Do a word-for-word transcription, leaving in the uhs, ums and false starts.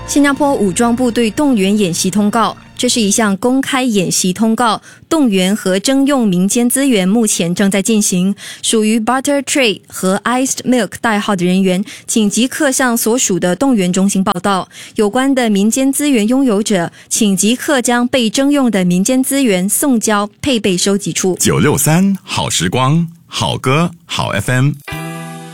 新加坡武装部队动员演习通告，这是一项公开演习通告，动员和征用民间资源目前正在进行。属于 Butter Trade 和 Iced Milk 代号的人员，请即刻向所属的动员中心报到。有关的民间资源拥有者，请即刻将被征用的民间资源送交配备收集处。 九六三好时光，好歌好 F M。